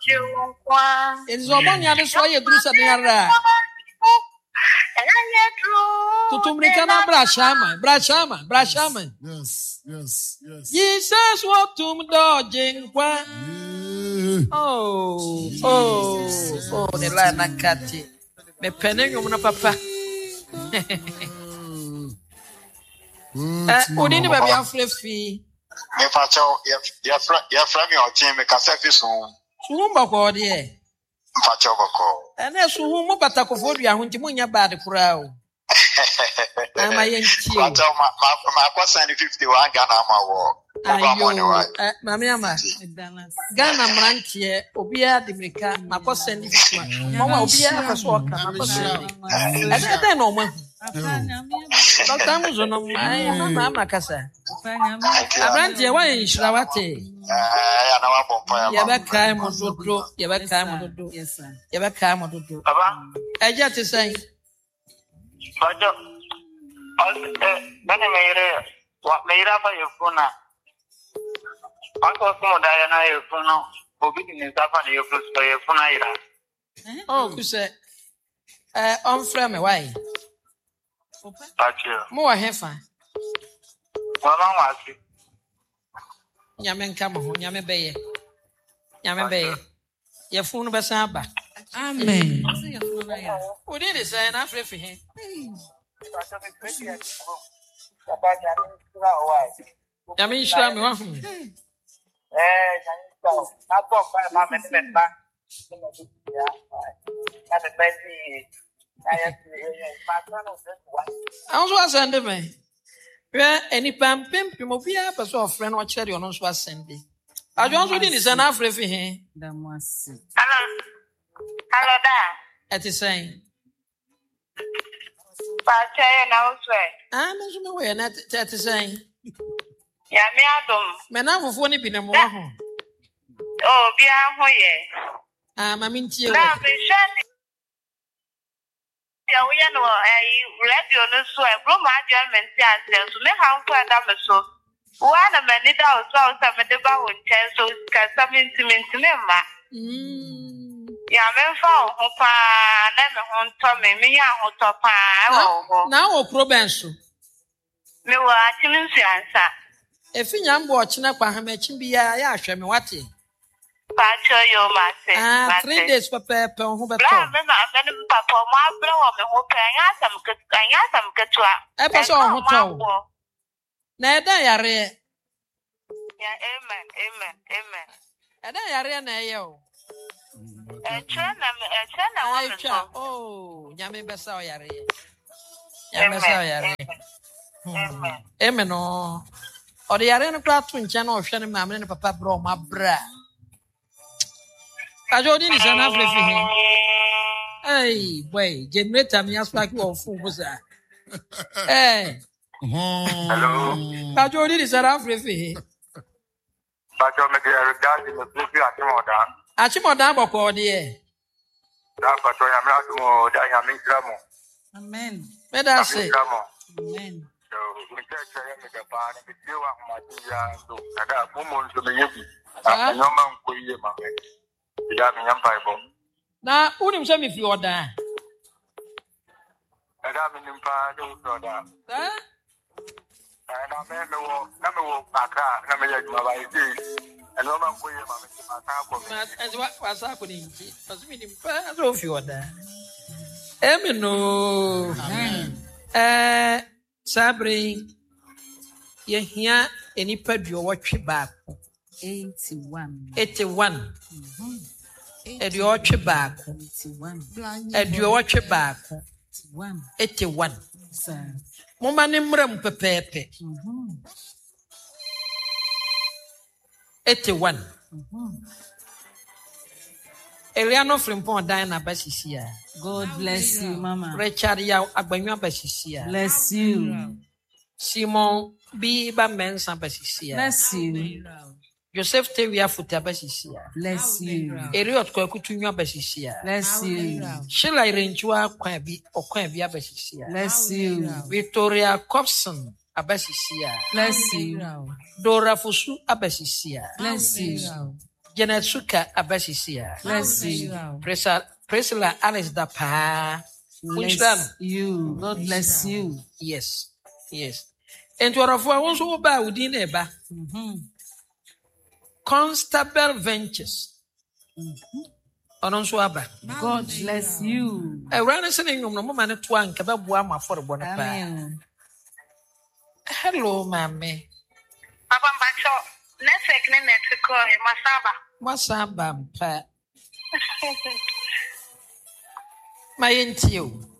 It's Obon Yanis why you do something. Tutumrikana Brashama. Yes. Jesus walked to me dodging. Oh, the line I cut it. Me penning on papa. Udini baby aflefi. Me facho ya frame o team me kasefi so. Suhumba ko de. Facho boko. Ene suhumu batakofo dua ho nti munya bad kura o. Ama yenchi. Facho ma ko send 51 Ghana ma wo. Mami ama. Ghana mrantie obia de meka mako send 51. Mama obia fa so ka mako send. Ade no mo. Dr. Muzono ai mama kasa. Abrantie wa yinshira wate. Ya na wa bompa ya. Ya ba kai mododo. Yes sir. Ya ba kai mododo. Baba. Eja te sai. Facho. Bana meire. Wa meira ba yefuna. Ako sumo da ya na yefuna. Obi ni nsafa na yefuna ira. Oh, kuse. On frame why? Facho. Mo wa hefa. Mama wasi. Nyame nka mo ho, nyame beye. Ye funu besa ba. Amen. O de de say na frefi he. Nyame nshira me wa hu. Na bo pa ma me ba. Na be besi. I was sending me. Where any pam pimopia, but so friend or cherry on us was sending. I don't really is an African here. Hello, da. At the same. But I know swear. I'm no way, not at the same. Ya me adom. Menam of one been a more. Oh, be a I mean, you. We know I radio no so I brought my German to make how to adapt so. One of many doubts out of the bow so something to me. Ya men found Hopa, never home Tommy, me out of now, Probenso. Me were actually answer. If you young watching up a hamachibia, ya show me what it. Pacho yo mate. 3 days papa who but papa ma bro me ho pa anya sam ketua e paso ho to na eda yare ya amen eda yare na ye o e chena wo so oh nyame besa o yare amen no o de yare no kra to nche na o hwe ne maame ne papa bro ma bra Ajodi ni sana frefi he. Hey, boy, generator me aspect of phone was that. Hey. Hello. Ajodi ni sana frefi he. Pacho me regard the frefi Achimoda boko de. Da pacho ya me atumo da ya me gramo. Amen. Me da say. Amen. So, we take me the bar and the wa ma ya so da mo so me yebi. No man ko ye ma me. Ya me yam paibo. Na unim se me fi oda. Ada me nimpa do oda. Na me wo aka na me ya juma ba ide. Eno man ko ye ma me ti ma ta ko me. Na wa sa ko ni nti. Pasu me nimpa do fi oda. Emino. Sabri ye hia enipa duo wotwe baako. 81. Edio otwe baako. 81. Moma ne mram pepepe. 81. Eliano Frimpon Diana Basisia. God bless you, Mama. Richard ya Agbanwa Basisia. Bless you. Simon B. Bamensa Basisia. Bless you. Joseph Tewia Futa Basisia. Bless you. Eriot Kwakutunya Basisia. Bless you. Sheila Irenchua Kwabi Okwabia Basisia. Bless you. Victoria Cobson Abasisia. Bless you. Dora Fusu Abasisia. Bless you. Genetsuka Abashisia. Bless you. Priscilla Alice Dapa. Bless you. God bless you. Yes. And to our ones who bow within a bar. Constable Ventures. Ononswaba. God bless you. A runner sending no woman at one Kababuama for a bonnet. Amen. Hello, mammy. Papa Bacho, next second to call Masaba. What's up, Bampa? My auntie.